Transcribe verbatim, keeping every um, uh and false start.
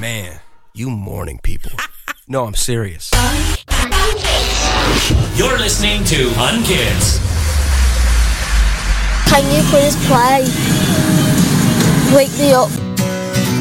Man, you morning people. No, I'm serious. You're listening to Unkids. Can you please play Wake Me Up?